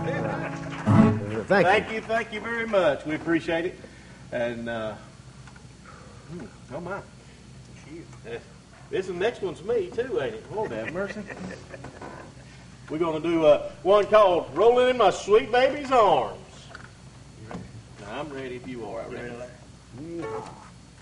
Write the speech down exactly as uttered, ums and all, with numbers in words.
Thank, Thank you. you, thank you very much. We appreciate it. And, uh, hmm, oh my. Uh, This next one's me, too, ain't it? Lord have mercy. We're going to do uh, one called Rolling in My Sweet Baby's Arms. Now, I'm ready if you are. I ready.